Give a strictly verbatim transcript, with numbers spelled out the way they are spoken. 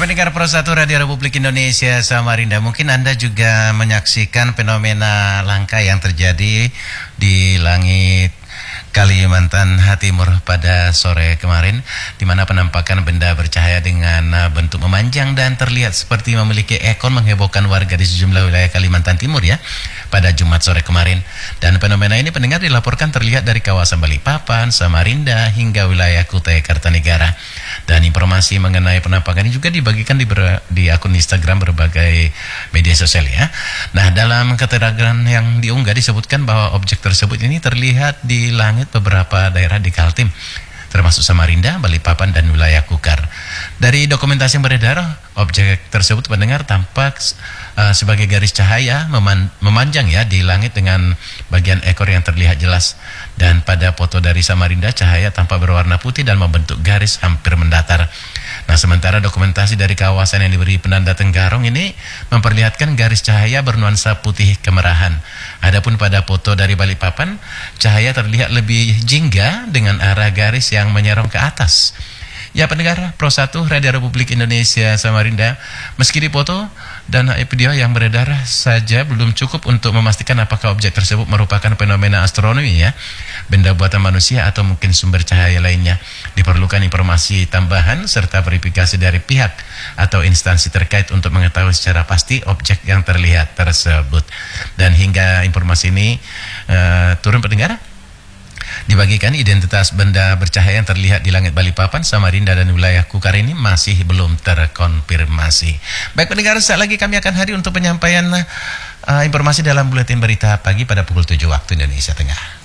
pendengar Pro satu Radio Republik Indonesia Samarinda, mungkin Anda juga menyaksikan fenomena langka yang terjadi di langit Kalimantan Timur pada sore kemarin, di mana penampakan benda bercahaya dengan bentuk memanjang dan terlihat seperti memiliki ekor menghebohkan warga di sejumlah wilayah Kalimantan Timur ya, pada Jumat sore kemarin. Dan fenomena ini pendengar dilaporkan terlihat dari kawasan Balikpapan, Samarinda hingga wilayah Kutai Kartanegara. Dan informasi mengenai penampakan ini juga dibagikan di, ber, di akun Instagram berbagai media sosial ya. Nah, dalam keterangan yang diunggah disebutkan bahwa objek tersebut ini terlihat di langit beberapa daerah di Kaltim, termasuk Samarinda, Balikpapan, dan wilayah Kukar. Dari dokumentasi yang beredar, objek tersebut pendengar tampak uh, sebagai garis cahaya meman memanjang ya di langit dengan bagian ekor yang terlihat jelas. Dan pada foto dari Samarinda, cahaya tampak berwarna putih dan membentuk garis hampir mendatar. Nah, sementara dokumentasi dari kawasan yang diberi penanda Tenggarong ini memperlihatkan garis cahaya bernuansa putih kemerahan. Adapun pada foto dari Balikpapan, cahaya terlihat lebih jingga dengan arah garis yang menyerong ke atas. Ya pendengar Pro satu Radio Republik Indonesia Samarinda, meski dipoto dan video yang beredar saja belum cukup untuk memastikan apakah objek tersebut merupakan fenomena astronomi ya, benda buatan manusia atau mungkin sumber cahaya lainnya. Diperlukan informasi tambahan serta verifikasi dari pihak atau instansi terkait untuk mengetahui secara pasti objek yang terlihat tersebut. Dan hingga informasi ini uh, turun pendengar, dibagikan identitas benda bercahaya yang terlihat di langit Balikpapan, Samarinda, dan wilayah Kukar ini masih belum terkonfirmasi. Baik pendengar, saat lagi kami akan hadir untuk penyampaian uh, informasi dalam buletin berita pagi pada pukul tujuh waktu Indonesia Tengah.